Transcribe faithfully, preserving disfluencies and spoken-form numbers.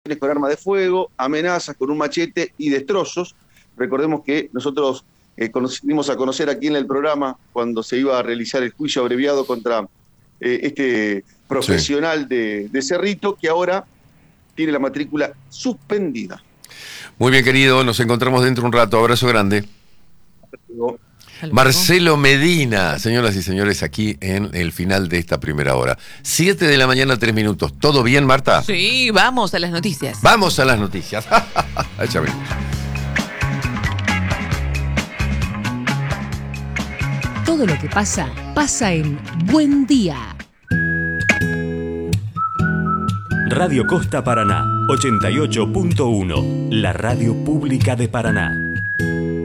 con armas de fuego, amenazas con un machete y destrozos. Recordemos que nosotros eh, dimos a conocer aquí en el programa cuando se iba a realizar el juicio abreviado contra eh, este profesional sí. de, de Cerrito, que ahora tiene la matrícula suspendida. Muy bien, querido, nos encontramos dentro de un rato. Abrazo grande. Marcelo Medina, señoras y señores, aquí en el final de esta primera hora. Siete de la mañana, tres minutos. ¿Todo bien, Marta? Sí, vamos a las noticias. Vamos a las noticias. Ya venimos. Todo lo que pasa, pasa en Buen Día. Radio Costa Paraná, ochenta y ocho punto uno, la radio pública de Paraná.